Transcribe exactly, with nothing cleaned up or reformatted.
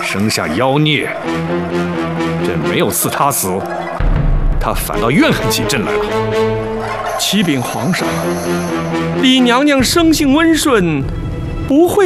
生下妖孽。朕没有赐他死，他反倒怨恨起朕来了。 启禀皇上，李娘娘生性温顺，不会